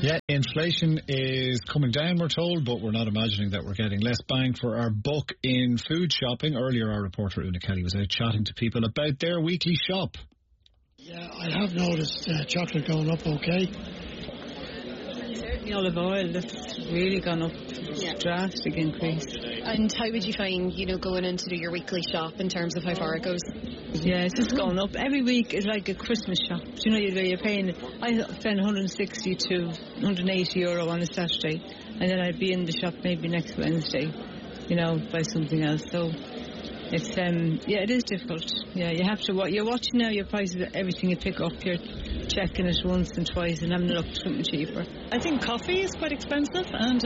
Yeah, inflation is coming down, we're told, but we're not imagining that we're getting less bang for our buck in food shopping. Earlier, our reporter Una Kelly was out chatting to people about their weekly shop. Yeah, I have noticed chocolate going up okay. Certainly olive oil, that's really gone up. Drastic increase. And how would you find, going in to do your weekly shop in terms of how far it goes? Yeah, it's just gone up. Every week is like a Christmas shop. You're paying, I spend 160 to 180 euro on a Saturday, and then I'd be in the shop maybe next Wednesday, buy something else. So it's, it is difficult. Yeah, you have to, you're watching now your prices, everything you pick up, you're checking it once and twice and having a look at something cheaper. I think coffee is quite expensive, and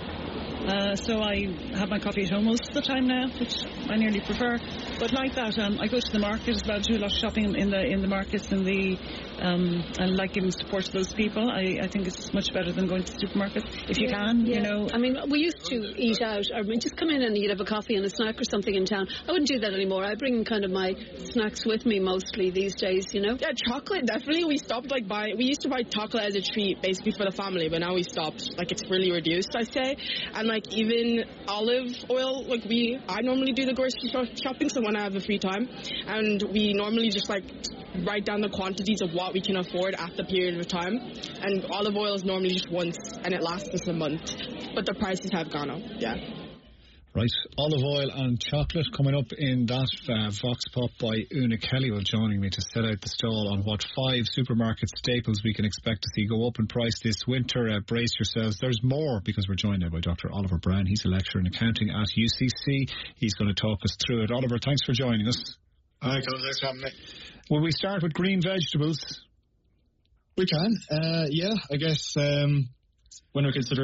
so I have my coffee at home most of the time now, which I nearly prefer. But like that, I go to the market as well, do a lot of shopping in the markets and and like giving support to those people. I think it's much better than going to the supermarket if you can. I mean, we used to eat out, or we'd just come in and you'd have a coffee and a snack or something in town. I wouldn't do that anymore. I bring kind of my snacks with me mostly these days. Yeah, chocolate definitely. We stopped buying. We used to buy chocolate as a treat, basically for the family, but now we stopped. It's really reduced, I'd say. And even olive oil, I normally do the grocery shopping, so when I have a free time, and we normally just write down the quantities of what we can afford at the period of time. And olive oil is normally just once, and it lasts us a month. But the prices have gone up. Yeah. Right, olive oil and chocolate coming up in that Vox Pop by Una Kelly will joining me to set out the stall on what 5 supermarket staples we can expect to see go up in price this winter. Brace yourselves, there's more, because we're joined now by Dr. Oliver Brown. He's a lecturer in accounting at UCC. He's going to talk us through it. Oliver, thanks for joining us. Hi, Colin, thanks for having me. Will we start with green vegetables? We can, I guess. When we consider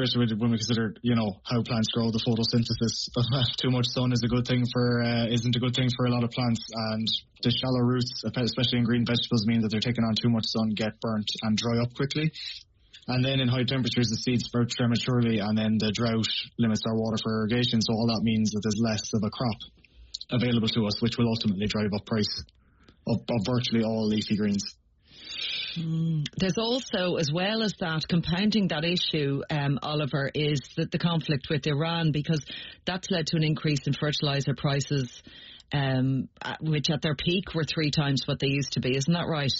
how plants grow, the photosynthesis of too much sun isn't a good thing for a lot of plants, and the shallow roots, especially in green vegetables, mean that they're taking on too much sun, get burnt and dry up quickly. And then in high temperatures, the seeds sprout prematurely, and then the drought limits our water for irrigation. So all that means that there's less of a crop available to us, which will ultimately drive up price of virtually all leafy greens. There's also, as well as that, compounding that issue, Oliver, is the conflict with Iran, because that's led to an increase in fertiliser prices, which at their peak were 3 times what they used to be. Isn't that right?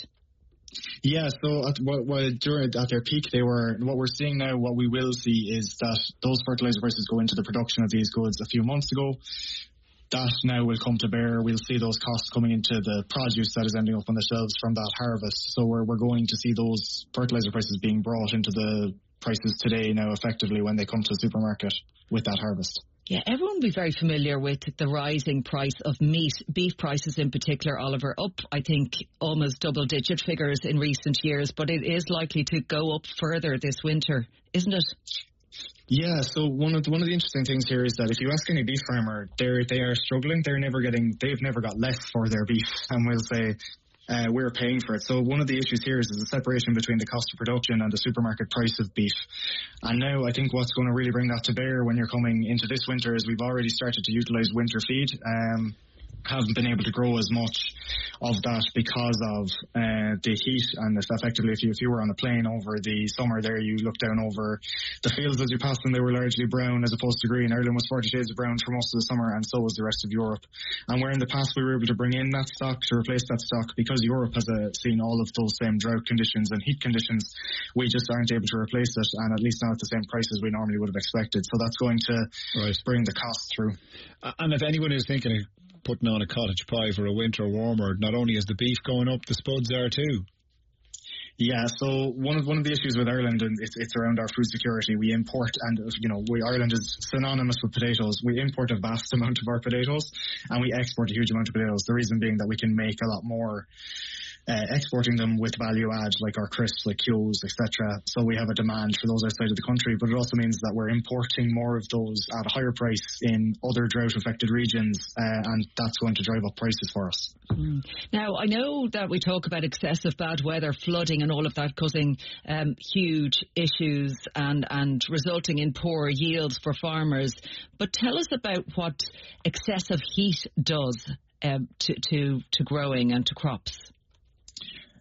Yeah, so at their peak they were. What we're seeing now, what we will see, is that those fertiliser prices go into the production of these goods a few months ago. That now will come to bear. We'll see those costs coming into the produce that is ending up on the shelves from that harvest. So we're going to see those fertiliser prices being brought into the prices today now, effectively, when they come to the supermarket with that harvest. Yeah, everyone will be very familiar with the rising price of meat, beef prices in particular, Oliver, up, I think, almost double-digit figures in recent years, but it is likely to go up further this winter, isn't it? Yeah, so one of the interesting things here is that if you ask any beef farmer, they are struggling. They've never got less for their beef, and we'll say we're paying for it. So one of the issues here is the separation between the cost of production and the supermarket price of beef. And now I think what's going to really bring that to bear when you're coming into this winter is we've already started to utilise winter feed. Haven't been able to grow as much of that because of the heat, and effectively if you were on a plane over the summer there, you look down over the fields as you passed them, they were largely brown as opposed to green. Ireland was 40 shades of brown for most of the summer, and so was the rest of Europe. And where in the past we were able to bring in that stock to replace that stock, because Europe has seen all of those same drought conditions and heat conditions, we just aren't able to replace it, and at least not at the same prices we normally would have expected. So that's going to bring the cost through. And if anyone is thinking of putting on a cottage pie for a winter warmer, not only is the beef going up, the spuds are too. Yeah, so one of the issues with Ireland, and it's around our food security. We import, and Ireland is synonymous with potatoes. We import a vast amount of our potatoes, and we export a huge amount of potatoes. The reason being that we can make a lot more exporting them with value add, like our crisps, like Kyo's, etc. So we have a demand for those outside of the country, but it also means that we're importing more of those at a higher price in other drought-affected regions, and that's going to drive up prices for us. Now, I know that we talk about excessive bad weather, flooding and all of that causing huge issues and resulting in poor yields for farmers, but tell us about what excessive heat does to growing and to crops.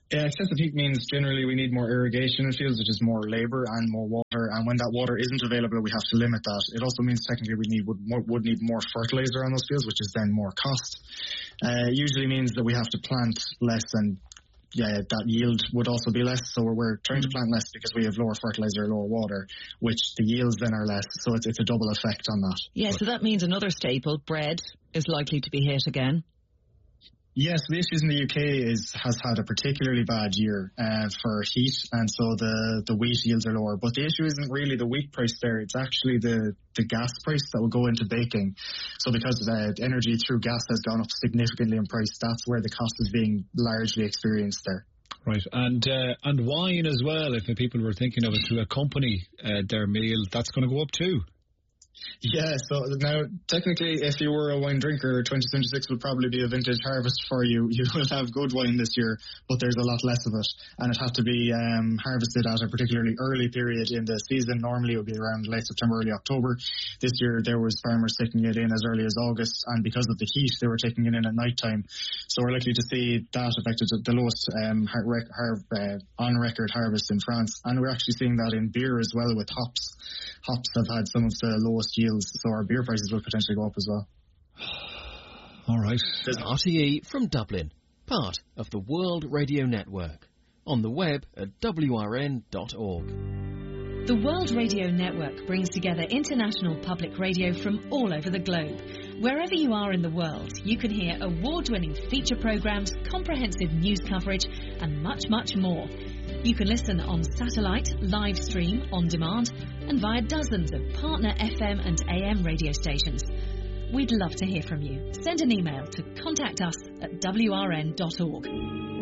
Yeah, excessive heat means generally we need more irrigation in fields, which is more labour and more water. And when that water isn't available, we have to limit that. It also means technically we would need more fertiliser on those fields, which is then more cost. It usually means that we have to plant less, and that yield would also be less. So we're trying to plant less because we have lower fertiliser, lower water, which the yields then are less. So it's a double effect on that. Yeah, so that means another staple, bread, is likely to be hit again. Yes, the issues in the UK has had a particularly bad year for heat, and so the wheat yields are lower. But the issue isn't really the wheat price there; it's actually the gas price that will go into baking. So because energy through gas has gone up significantly in price, that's where the cost is being largely experienced there. Right, and wine as well. If people were thinking of it to accompany their meal, that's going to go up too. Yeah, so now technically if you were a wine drinker, 2026 would probably be a vintage harvest for you. You will have good wine this year, but there's a lot less of it, and it had to be harvested at a particularly early period in the season. Normally it would be around late September, early October. This year there was farmers taking it in as early as August, and because of the heat they were taking it in at night time. So we're likely to see that affected the lowest on record harvest in France, and we're actually seeing that in beer as well with hops. Hops have had some of the lowest yields, so our beer prices will potentially go up as well. All right. RTE from Dublin, part of the World Radio Network. On the web at wrn.org. The World Radio Network brings together international public radio from all over the globe. Wherever you are in the world, you can hear award-winning feature programmes, comprehensive news coverage, and much, much more. You can listen on satellite, live stream, on demand, and via dozens of partner FM and AM radio stations. We'd love to hear from you. Send an email to contact us at wrn.org.